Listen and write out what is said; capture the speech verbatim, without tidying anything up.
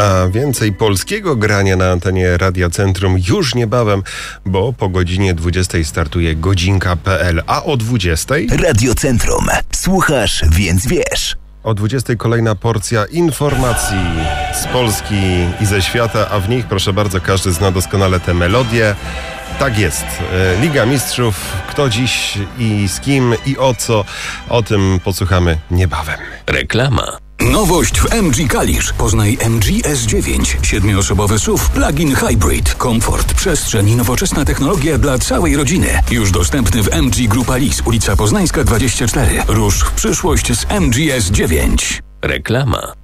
A więcej polskiego grania na antenie Radia Centrum już niebawem, bo po godzinie dwudziestej startuje godzinka kropka pe el, a o dwudziestej... Radio Centrum. Słuchasz, więc wiesz. O dwudziestej kolejna porcja informacji z Polski i ze świata, a w nich, proszę bardzo, każdy zna doskonale tę melodię. Tak jest. Liga Mistrzów. Kto dziś i z kim i o co? O tym posłuchamy niebawem. Reklama. Nowość w M G Kalisz. Poznaj M G S dziewięć. Siedmioosobowy S U V plug-in hybrid. Komfort, przestrzeń i nowoczesna technologia dla całej rodziny. Już dostępny w M G Grupa Lis, ulica Poznańska dwadzieścia cztery. Rusz w przyszłość z M G S dziewięć. Reklama.